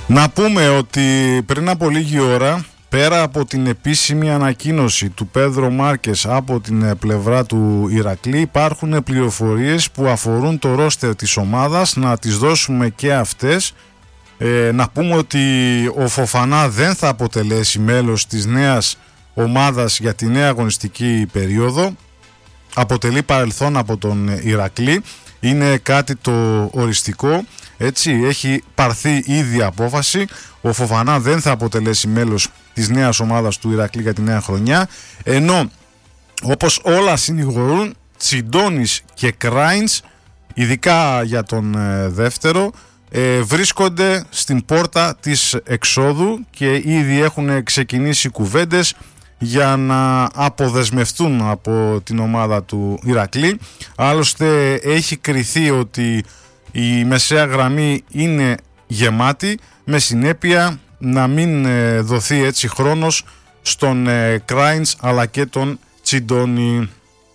Να πούμε ότι πριν από λίγη ώρα, πέρα από την επίσημη ανακοίνωση του Πέδρο Μάρκες από την πλευρά του Ηρακλή, υπάρχουν πληροφορίες που αφορούν το ρόστερ της ομάδας, να τις δώσουμε και αυτές. Να πούμε ότι ο Φοφανά δεν θα αποτελέσει μέλος της νέας ομάδας για τη νέα αγωνιστική περίοδο. Αποτελεί παρελθόν από τον Ηρακλή. Είναι κάτι το οριστικό. Έτσι, έχει πάρθει ήδη απόφαση. Ο Φοφανά δεν θα αποτελέσει μέλος της νέας ομάδας του Ηρακλή για τη νέα χρονιά. Ενώ, όπως όλα συνηγορούν, Τσιντώνης και Κράινς, ειδικά για τον δεύτερο, βρίσκονται στην πόρτα της εξόδου και ήδη έχουν ξεκινήσει κουβέντες για να αποδεσμευτούν από την ομάδα του Ηρακλή. Άλλωστε έχει κριθεί ότι η μεσαία γραμμή είναι γεμάτη, με συνέπεια να μην δοθεί έτσι χρόνος στον Κράινς αλλά και τον Τσιντώνη.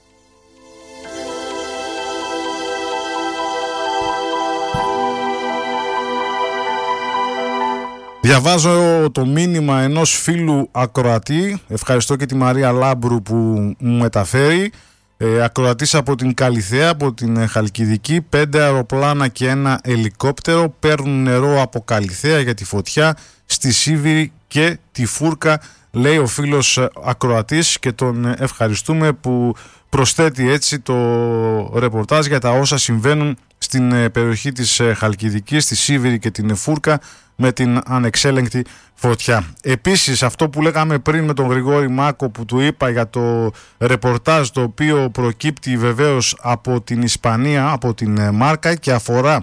Διαβάζω το μήνυμα ενός φίλου ακροατή. Ευχαριστώ και τη Μαρία Λάμπρου που μου μεταφέρει. Ακροατής από την Καλιθέα, από την Χαλκιδική. 5 αεροπλάνα και ένα ελικόπτερο παίρνουν νερό από Καλιθέα για τη φωτιά στη Σίβηρη και τη Φούρκα, λέει ο φίλος ακροατής, και τον ευχαριστούμε που προσθέτει έτσι το ρεπορτάζ για τα όσα συμβαίνουν στην περιοχή της Χαλκιδικής, στη Σίβηρη και την Φούρκα με την ανεξέλεγκτη φωτιά. Επίσης, αυτό που λέγαμε πριν με τον Γρηγόρη Μάκο, που του είπα για το ρεπορτάζ το οποίο προκύπτει βεβαίως από την Ισπανία, από την Μάρκα, και αφορά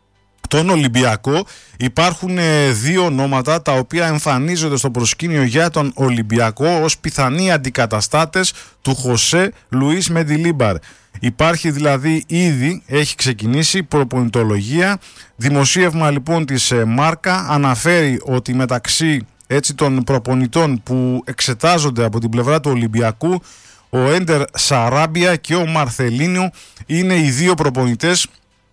τον Ολυμπιακό. Υπάρχουν δύο ονόματα τα οποία εμφανίζονται στο προσκήνιο για τον Ολυμπιακό ως πιθανοί αντικαταστάτες του Χωσέ Λουίς Μεντιλίμπαρ. Υπάρχει δηλαδή ήδη, έχει ξεκινήσει προπονητολογία. Δημοσίευμα λοιπόν της Μάρκα αναφέρει ότι μεταξύ έτσι των προπονητών που εξετάζονται από την πλευρά του Ολυμπιακού, ο Έντερ Σαράμπια και ο Μαρθελίνιο είναι οι δύο προπονητές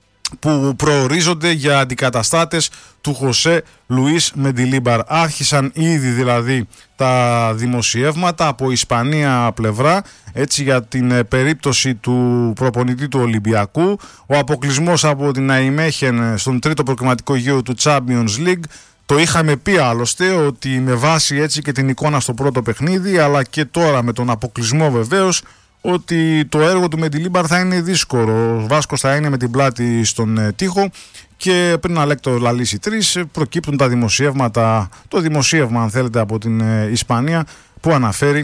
που προορίζονται για αντικαταστάτες του Χωσέ Λουίς Μεντιλίμπαρ. Άρχισαν ήδη δηλαδή τα δημοσιεύματα από Ισπανία πλευρά, έτσι, για την περίπτωση του προπονητή του Ολυμπιακού. Ο αποκλεισμός από την Αϊμέχεν στον τρίτο προκριματικό γύρο του Champions League. Το είχαμε πει άλλωστε ότι με βάση έτσι και την εικόνα στο πρώτο παιχνίδι, αλλά και τώρα με τον αποκλεισμό βεβαίως, ότι το έργο του Μεντιλίμπαρ θα είναι δύσκολο. Ο Βάσκος θα είναι με την πλάτη στον τοίχο και πριν Αλέκτο Λαλίση 3 προκύπτουν τα δημοσιεύματα, το δημοσίευμα αν θέλετε από την Ισπανία, που αναφέρει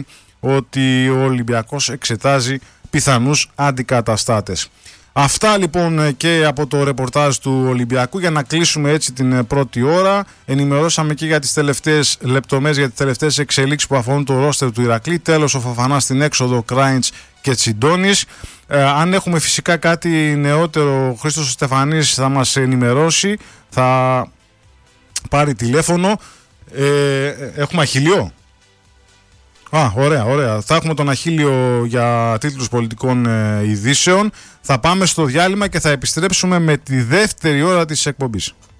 ότι ο Ολυμπιακός εξετάζει πιθανούς αντικαταστάτες. Αυτά λοιπόν και από το ρεπορτάζ του Ολυμπιακού. Για να κλείσουμε έτσι την πρώτη ώρα, ενημερώσαμε και για τις τελευταίες λεπτομέρειες, για τις τελευταίες εξελίξεις που αφορούν το ρόστερ του Ηρακλή. Τέλος ο Φοφανάς στην έξοδο, Κράινς και Τσιντώνης. Αν έχουμε φυσικά κάτι νεότερο, ο Χρήστος Στεφανής θα μας ενημερώσει, θα πάρει τηλέφωνο. Έχουμε Αχιλλείο. Ωραία. Θα έχουμε τον Αχίλλιο για τίτλους πολιτικών ειδήσεων. Θα πάμε στο διάλειμμα και θα επιστρέψουμε με τη δεύτερη ώρα της εκπομπής.